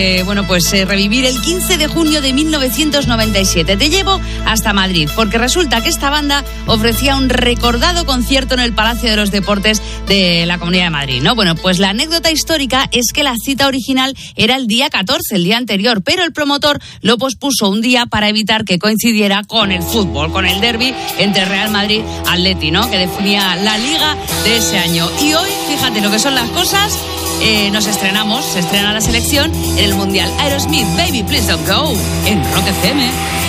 Revivir el 15 de junio de 1997. Te llevo hasta Madrid, porque resulta que esta banda ofrecía un recordado concierto en el Palacio de los Deportes de la Comunidad de Madrid, ¿no? Bueno, pues la anécdota histórica es que la cita original era el día 14, el día anterior, pero el promotor lo pospuso un día para evitar que coincidiera con el fútbol, con el derbi entre Real Madrid y Atleti, ¿no? Que definía la liga de ese año. Y hoy, fíjate lo que son las cosas, se estrena la selección en el Mundial. Aerosmith, Baby Please Don't Go, en Rock FM.